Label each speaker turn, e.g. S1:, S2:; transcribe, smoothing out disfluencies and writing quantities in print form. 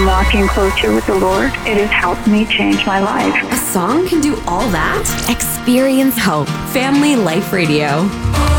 S1: walking closer with the Lord. It has helped me change my life.
S2: A song can do all that? Experience Hope. Family Life Radio.